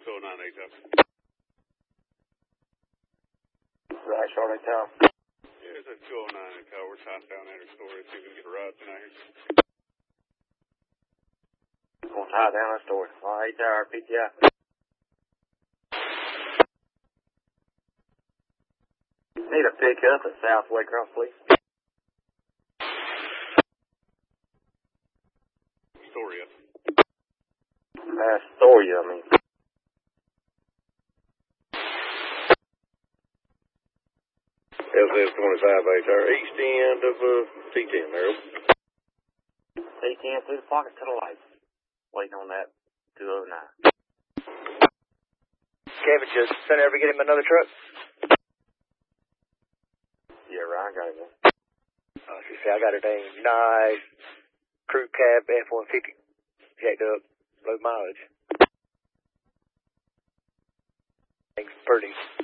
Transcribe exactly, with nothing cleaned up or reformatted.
two oh nine eight. Right, Charlotte Tower. Yeah, it's a two oh nine eight. We're trying down there to store it, see if we can get a ride tonight here. Gonna tie down our store. All right, Tower, P T I. Need a pickup at South Waycross, please. Astoria. Astoria, I mean. L S twenty-five H R, east end of uh, T ten there. T ten through the pocket to the light. Waiting on that two oh nine. Kevin, just send ever get him another truck? Yeah, Ryan got it. Oh, she said, I got a dang nice crew cab F one fifty jacked up, low mileage. Thanks, pretty.